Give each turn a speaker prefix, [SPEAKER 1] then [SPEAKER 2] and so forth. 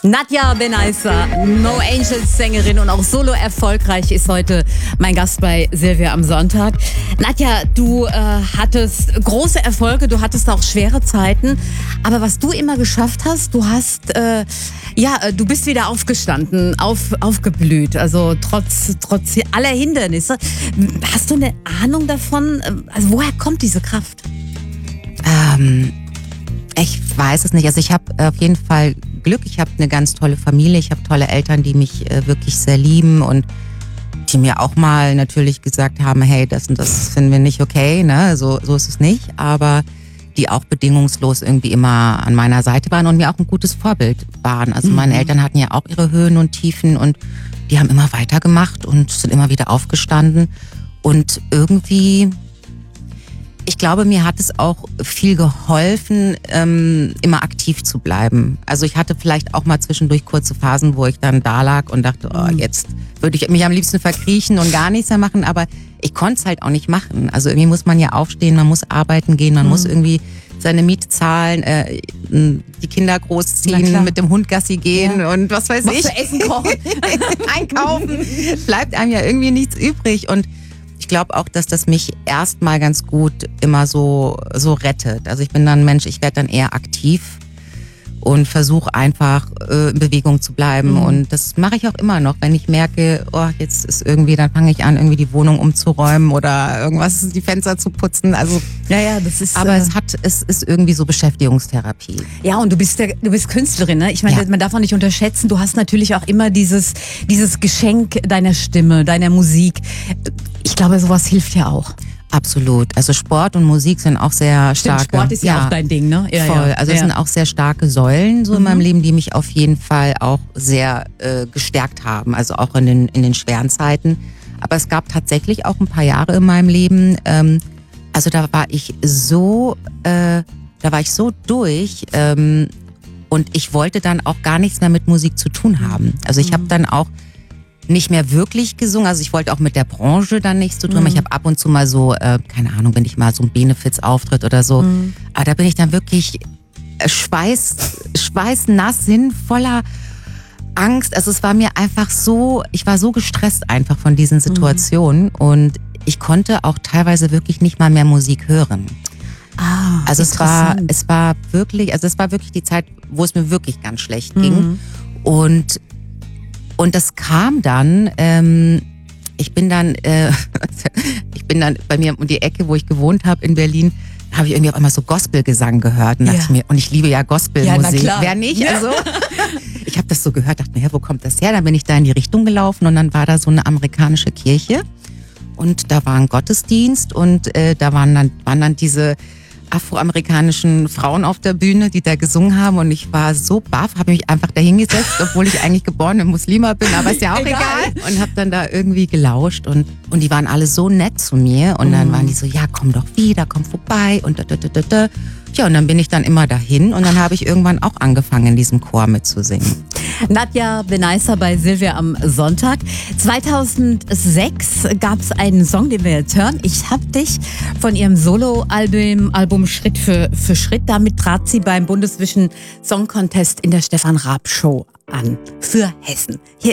[SPEAKER 1] Nadja Benaissa, No Angels Sängerin und auch solo erfolgreich, ist heute mein Gast bei Silvia am Sonntag. Nadja, du hattest große Erfolge, du hattest auch schwere Zeiten, aber was du immer geschafft hast, du bist wieder aufgestanden, aufgeblüht, also trotz aller Hindernisse. Hast du eine Ahnung davon, also woher kommt diese Kraft?
[SPEAKER 2] Ich weiß es nicht. Also ich habe auf jeden Fall Glück. Ich habe eine ganz tolle Familie. Ich habe tolle Eltern, die mich wirklich sehr lieben und die mir auch mal natürlich gesagt haben, hey, das und das finden wir nicht okay, ne? So ist es nicht. Aber die auch bedingungslos irgendwie immer an meiner Seite waren und mir auch ein gutes Vorbild waren. Also meine Eltern hatten ja auch ihre Höhen und Tiefen und die haben immer weitergemacht und sind immer wieder aufgestanden. Und irgendwie, ich glaube, mir hat es auch viel geholfen, immer aktiv zu bleiben. Also ich hatte vielleicht auch mal zwischendurch kurze Phasen, wo ich dann da lag und dachte, jetzt würde ich mich am liebsten verkriechen und gar nichts mehr machen, aber ich konnte es halt auch nicht machen. Also irgendwie muss man ja aufstehen, man muss arbeiten gehen, man muss irgendwie seine Miete zahlen, die Kinder großziehen, mit dem Hund Gassi gehen und was weiß ich.
[SPEAKER 1] Für Essen kochen.
[SPEAKER 2] Einkaufen. Bleibt einem ja irgendwie nichts übrig und ich glaube auch, dass das mich erstmal ganz gut immer so rettet. Also ich bin dann ein Mensch, ich werde dann eher aktiv und versuche einfach in Bewegung zu bleiben. Und das mache ich auch immer noch, wenn ich merke, jetzt ist irgendwie, dann fange ich an, irgendwie die Wohnung umzuräumen oder irgendwas, die Fenster zu putzen. Also
[SPEAKER 1] das ist.
[SPEAKER 2] Aber es ist irgendwie so Beschäftigungstherapie.
[SPEAKER 1] Ja, und du bist Künstlerin, ne? Ich meine, man darf auch nicht unterschätzen, du hast natürlich auch immer dieses Geschenk deiner Stimme, deiner Musik. Ich glaube, sowas hilft ja auch.
[SPEAKER 2] Absolut. Also Sport und Musik sind auch sehr starke.
[SPEAKER 1] Sport ist ja auch dein Ding, ne?
[SPEAKER 2] Ja, voll. Also es sind auch sehr starke Säulen so in meinem Leben, die mich auf jeden Fall auch sehr gestärkt haben. Also auch in den schweren Zeiten. Aber es gab tatsächlich auch ein paar Jahre in meinem Leben. Also da war ich so durch. Und ich wollte dann auch gar nichts mehr mit Musik zu tun haben. Also ich habe dann auch nicht mehr wirklich gesungen, also ich wollte auch mit der Branche dann nichts zu tun haben. Ich habe ab und zu mal so, keine Ahnung, wenn ich mal so ein Benefits-Auftritt oder so, aber da bin ich dann wirklich schweißnass hin, voller Angst. Also es war mir einfach so, ich war so gestresst einfach von diesen Situationen und ich konnte auch teilweise wirklich nicht mal mehr Musik hören. Also es war wirklich die Zeit, wo es mir wirklich ganz schlecht ging und das kam dann, ich bin dann bei mir um die Ecke, wo ich gewohnt habe in Berlin, habe ich irgendwie auf einmal so Gospelgesang gehört und dachte mir, und ich liebe ja Gospelmusik, wer nicht? Ja. Also ich habe das so gehört, dachte mir, wo kommt das her? Dann bin ich da in die Richtung gelaufen und dann war da so eine amerikanische Kirche und da war ein Gottesdienst und da waren dann diese afroamerikanischen Frauen auf der Bühne, die da gesungen haben und ich war so baff, habe mich einfach dahingesetzt, obwohl ich eigentlich geborene Muslima bin, aber ist ja auch egal. Und habe dann da irgendwie gelauscht und die waren alle so nett zu mir und dann waren die so, ja, komm doch wieder, komm vorbei und Ja, und dann bin ich dann immer dahin und dann habe ich irgendwann auch angefangen, in diesem Chor mitzusingen.
[SPEAKER 1] Nadja Benaissa bei Silvia am Sonntag. 2006 gab es einen Song, den wir jetzt hören. Ich hab dich von ihrem Soloalbum Schritt für Schritt. Damit trat sie beim Bundesvision Song Contest in der Stefan Raab Show an. Für Hessen. Hier